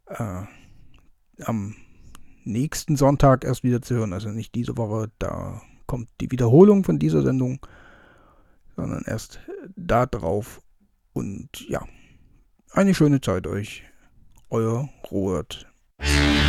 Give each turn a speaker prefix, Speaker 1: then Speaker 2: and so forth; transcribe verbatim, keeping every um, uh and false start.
Speaker 1: äh, am nächsten Sonntag erst wieder zu hören. Also nicht diese Woche, da kommt die Wiederholung von dieser Sendung, sondern erst da drauf. Und ja, eine schöne Zeit euch. Euer Robert.